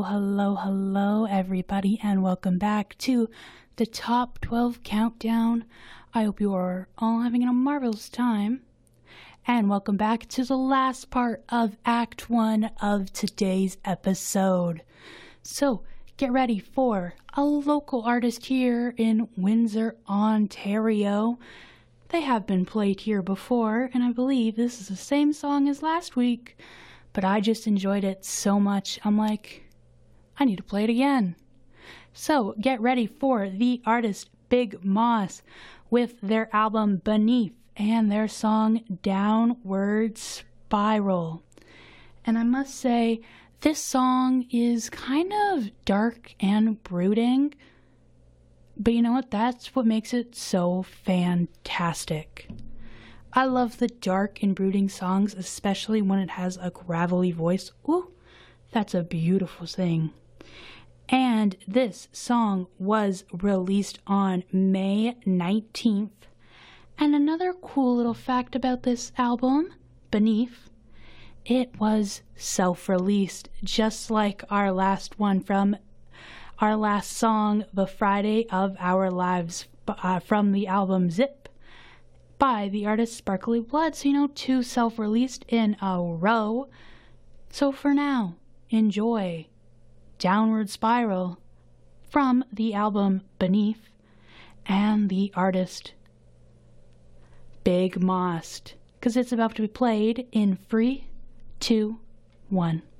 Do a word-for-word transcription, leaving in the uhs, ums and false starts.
Hello, hello, everybody, and welcome back to the Top twelve Countdown. I hope you are all having a marvelous time. And welcome back to the last part of Act one of today's episode. So, get ready for a local artist here in Windsor, Ontario. They have been played here before, and I believe this is the same song as last week. But I just enjoyed it so much, I'm like, I need to play it again. So get ready for the artist Big Moss with their album Beneath and their song Downward Spiral. And I must say, this song is kind of dark and brooding, but you know what? That's what makes it so fantastic. I love the dark and brooding songs, especially when it has a gravelly voice. Ooh, that's a beautiful thing. And this song was released on May nineteenth. And another cool little fact about this album, Beneath, it was self-released, just like our last one from our last song, The Friday of Our Lives, uh, from the album Zip, by the artist Sparkly Blood. So, you know, two self-released in a row. So for now, enjoy Downward Spiral from the album Beneath and the artist Big Moss, because it's about to be played in three, two, one.